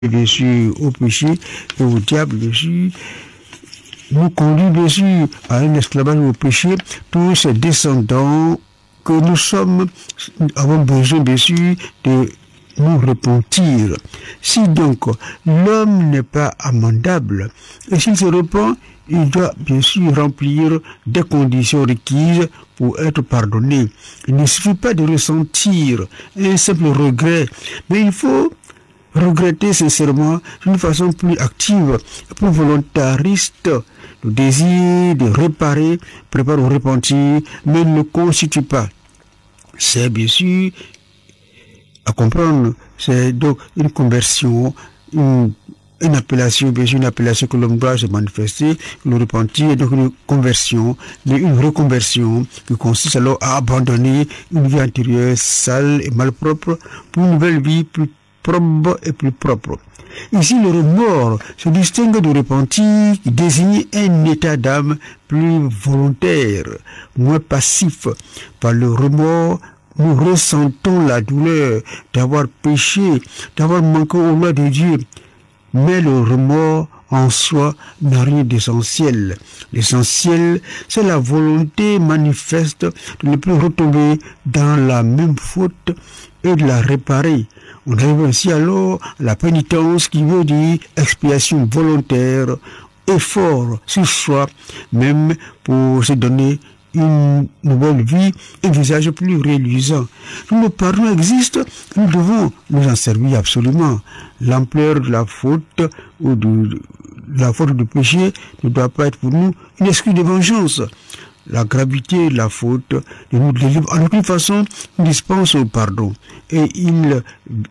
bien sûr, au péché et au diable, bien sûr, nous conduit, bien sûr, à un esclavage au péché, tous ces descendants que nous sommes, avons besoin, bien sûr, de nous repentir. Si donc l'homme n'est pas amendable, et s'il se repent, il doit bien sûr remplir des conditions requises pour être pardonné. Il ne suffit pas de ressentir un simple regret, mais il faut regretter sincèrement d'une façon plus active, plus volontariste. Le désir de réparer prépare au repentir, mais ne le constitue pas. C'est bien sûr à comprendre, c'est donc une conversion, une appellation, bien sûr, une appellation que l'homme doit se manifester, le repentir, donc une conversion, mais une reconversion qui consiste alors à abandonner une vie antérieure sale et malpropre pour une nouvelle vie plus propre et plus propre. Ici, le remords se distingue du repentir qui désigne un état d'âme plus volontaire, moins passif. Par le remords, nous ressentons la douleur d'avoir péché, d'avoir manqué aux lois de Dieu. Mais le remords en soi n'a rien d'essentiel. L'essentiel, c'est la volonté manifeste de ne plus retomber dans la même faute et de la réparer. On arrive ainsi alors à la pénitence qui veut dire expiation volontaire, effort sur soi, même pour se donner une nouvelle vie, un visage plus reluisant. Le pardon existe, nous devons nous en servir absolument. L'ampleur de la faute ou de la faute du péché ne doit pas être pour nous une excuse de vengeance. La gravité de la faute nous délivre en aucune façon une dispense au pardon. Et il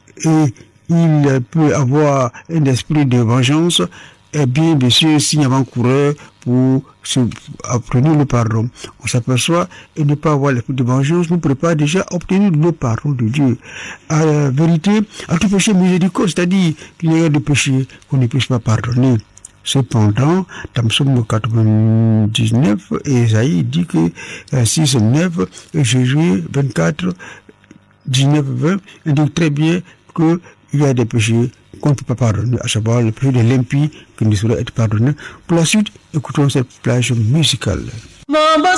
peut avoir un esprit de vengeance, et bien sûr, signe avant-coureur pour obtenir le pardon. On s'aperçoit et ne pas avoir l'esprit de vengeance nous prépare déjà à obtenir le pardon de Dieu. À la vérité, à tout péché miséricorde, c'est-à-dire qu'il y a des péchés qu'on ne puisse pas pardonner. Cependant, dans Psaume 99, Esaïe dit que 6, 9, et Jésus 24, 19, 20, indique très bien que il y a des péchés qu'on ne peut pas pardonner, à savoir le péché de l'impie qui ne saurait être pardonné. Pour la suite, écoutons cette plage musicale.